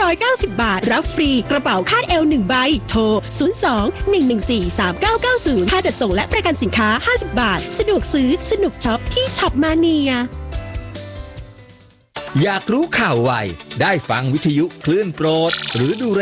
990 บาทรับฟรีกระเป๋าคาดเอว1ใบโทร02-114-3990ค่าจัดส่งและประกันสินค้า50 บาทสะดวกซื้อสนุกช็อปที่ช็อปมาเนียอยากรู้ข่าวไวได้ฟังวิทยุคลื่นโปรดหรือดู